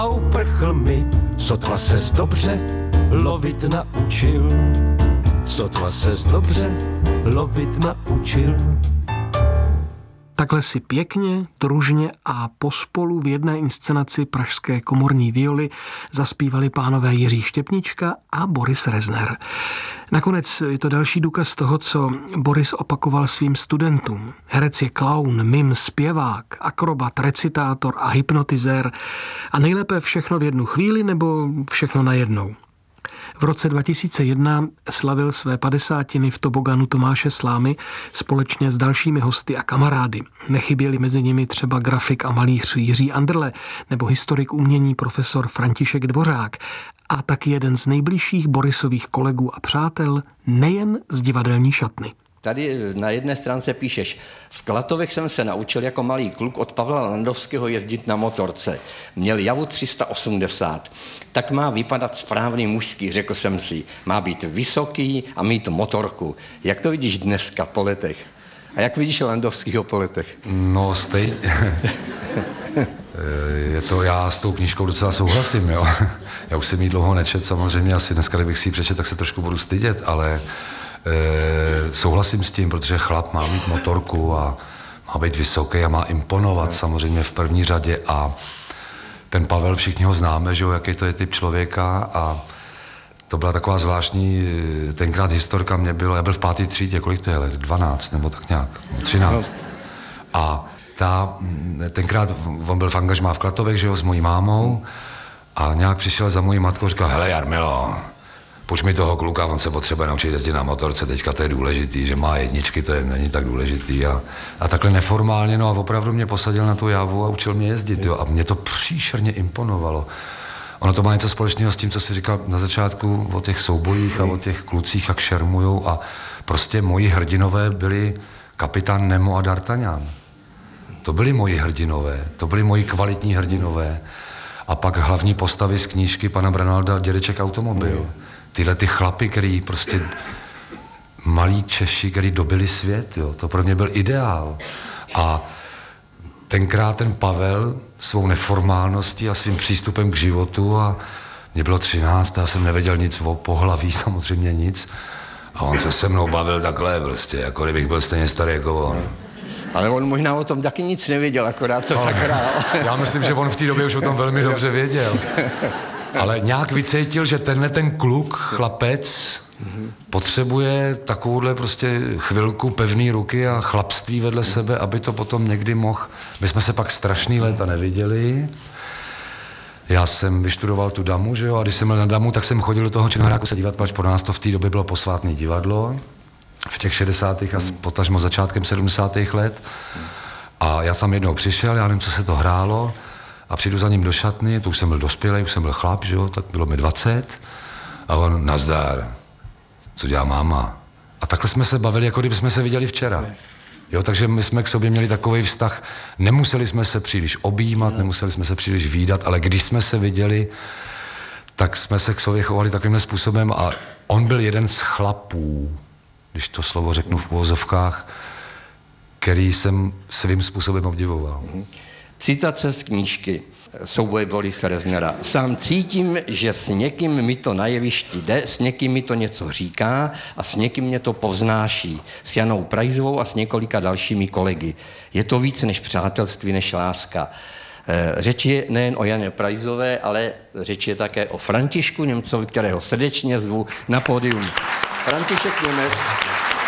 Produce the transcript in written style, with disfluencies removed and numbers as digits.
A uprchl mi, sotva ses dobře lovit naučil. Sotva ses dobře lovit naučil. Takhle si pěkně, družně a pospolu v jedné inscenaci Pražské komorní violy zaspívali pánové Jiří Štěpnička a Boris Rezner. Nakonec je to další důkaz toho, co Boris opakoval svým studentům. Herec je klaun, mim, zpěvák, akrobat, recitátor a hypnotizér a nejlépe všechno v jednu chvíli nebo všechno najednou. V roce 2001 slavil své 50. v toboganu Tomáše Slámy společně s dalšími hosty a kamarády. Nechyběli mezi nimi třeba grafik a malíř Jiří Anderle nebo historik umění profesor František Dvořák a taky jeden z nejbližších Borisových kolegů a přátel nejen z divadelní šatny. Tady na jedné stránce píšeš, v Klatovech jsem se naučil jako malý kluk od Pavla Landovského jezdit na motorce. Měl javu 380. Tak má vypadat správný mužský, řekl jsem si. Má být vysoký a mít motorku. Jak to vidíš dneska po letech? A jak vidíš Landovského po letech? No stejně. Já s tou knížkou docela souhlasím, jo. Já už jsem jí dlouho nečet, samozřejmě asi dneska, kdybych si ji přečet, tak se trošku budu stydět, ale souhlasím s tím, protože chlap má mít motorku a má být vysoký a má imponovat samozřejmě v první řadě a ten Pavel, všichni ho známe, že jo, jaký to je typ člověka a to byla taková zvláštní, tenkrát historka mě bylo, já byl v 5. třídě, kolik to je let, 12 nebo tak nějak, 13 a tenkrát on byl v angažmá v Klatovech, že jo, s mojí mámou a nějak přišel za mojí matkou a říkal, hele Jarmilo, půjč mi toho kluka, on se potřebuje naučit jezdit na motorce, teďka to je důležitý, že má jedničky, to není tak důležitý a takhle neformálně, no a opravdu mě posadil na tu javu a učil mě jezdit, jo, a mě to příšerně imponovalo. Ono to má něco společného s tím, co jsi říkal na začátku o těch soubojích a o těch klucích, jak šermujou a prostě moji hrdinové byli kapitán Nemo a D'Artagnan. To byli moji hrdinové, to byli moji kvalitní hrdinové a pak hlavní postavy z knížky pana Branalda Dědeček automobil. Tyhle ty chlapy, který prostě malí Češi, který dobili svět, jo, to pro mě byl ideál. A tenkrát ten Pavel svou neformálností a svým přístupem k životu a mě bylo 13, já jsem nevěděl nic o pohlaví, samozřejmě nic. A on se se mnou bavil takhle prostě, jako kdybych byl stejně starý jako on. Ale on možná o tom taky nic nevěděl, akorát to tak hrál. Já myslím, že on v té době už o tom velmi dobře věděl. Ale nějak vycítil, že tenhle ten kluk, chlapec, potřebuje takovouhle prostě chvilku pevný ruky a chlapství vedle sebe, aby to potom někdy mohl. My jsme se pak strašný léta neviděli. Já jsem vyštudoval tu Damu, že jo, a když jsem byl na Damu, tak jsem chodil do toho Činohráku se dívat, pač pro nás to v té době bylo posvátné divadlo. V těch 60. a potažmo začátkem 70. let. A já tam jednou přišel, já nevím, co se to hrálo, a přijdu za ním do šatny, to už jsem byl dospělý, už jsem byl chlap, že jo, tak bylo mi 20. A on, nazdar, co dělá máma? A takhle jsme se bavili, jako kdyby jsme se viděli včera. Jo, takže my jsme k sobě měli takový vztah, nemuseli jsme se příliš objímat, nemuseli jsme se příliš vídat, ale když jsme se viděli, tak jsme se k sobě chovali takovýmhle způsobem a on byl jeden z chlapů, když to slovo řeknu v uvozovkách, který jsem svým způsobem obdivoval. Citace z knížky Souboje Borise Reznera. Sám cítím, že s někým mi to na jevišti jde, s někým mi to něco říká a s někým mě to povznáší. S Janou Prajzovou a s několika dalšími kolegy. Je to víc než přátelství, než láska. Řeč je nejen o Janě Prajzové, ale řeč je také o Františku Němcovi, kterého srdečně zvu na pódium. František Němec.